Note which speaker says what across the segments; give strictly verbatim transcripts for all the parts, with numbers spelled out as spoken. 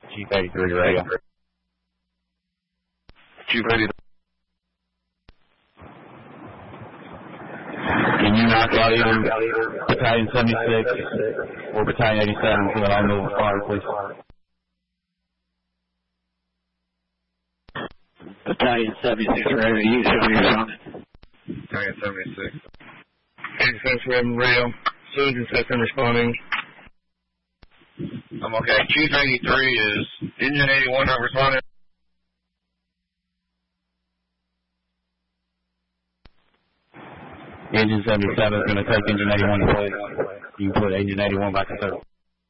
Speaker 1: Chief eighty-three radio.
Speaker 2: Chief eighty-three.
Speaker 1: Can you knock out either Battalion seventy-six or Battalion eighty-seven for the all-mobile fire, please?
Speaker 3: Battalion seventy-six radio, you show me responding.
Speaker 2: Battalion seventy-six. eighty-six radio. Surgeon system responding. I'm okay. Chief eighty-three is engine eighty-one not responding.
Speaker 1: Engine seventy-seven is going to take engine eighty-one to place. You can put engine eighty-one back to service.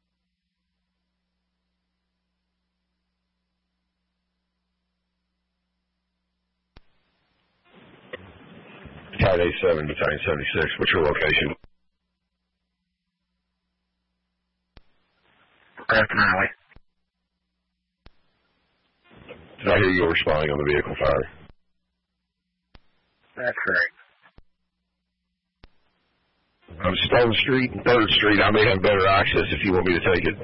Speaker 2: Battalion eighty-seven, Battalion seventy-six. What's your location? Craft Alley. Did I hear you were responding on the vehicle fire? That's correct. I'm Stone Street and third Street. I may have better access if you want me to take it.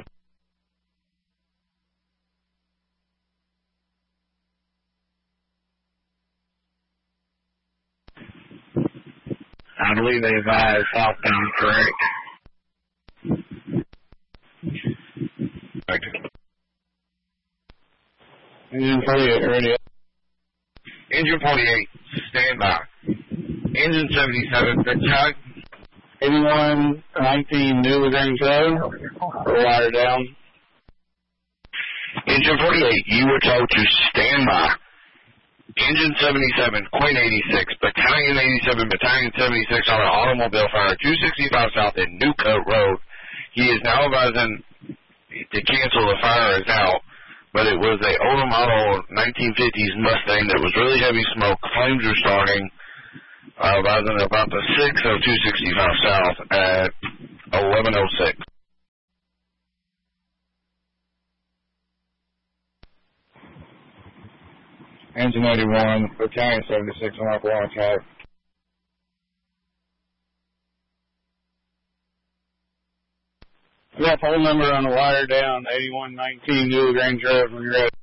Speaker 3: I believe they advise southbound, correct?
Speaker 2: Correct.
Speaker 1: Engine forty-eight, radio.
Speaker 2: Engine forty-eight, stand by. Engine seventy-seven, Battalion
Speaker 1: eighty-one nineteen New Lagrange Road, or wire down.
Speaker 2: Engine forty-eight, you were told to stand by. Engine seventy-seven, Queen eighty-six, Battalion eighty-seven, Battalion seventy-six on an automobile fire, two sixty-five South at Newcoat Road. He is now advising to cancel. The fire is out, but it was a older model nineteen fifties Mustang that was really heavy smoke. Flames are starting. Uh, advising about the six of two sixty-five South at eleven oh six.
Speaker 1: Engine eighty-one, Battalion seventy-six on Oklahoma Drive. We got phone number on the wire down, eighty-one nineteen New Lagrange Road when you're ready.